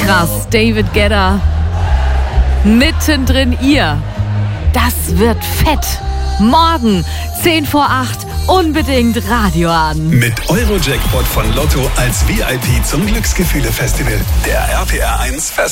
Krass, David Guetta. Mittendrin ihr. Das wird fett. Morgen, 10 vor 8, unbedingt Radio an. Mit Eurojackpot von Lotto als VIP zum Glücksgefühle-Festival. Der RPR 1 Fest.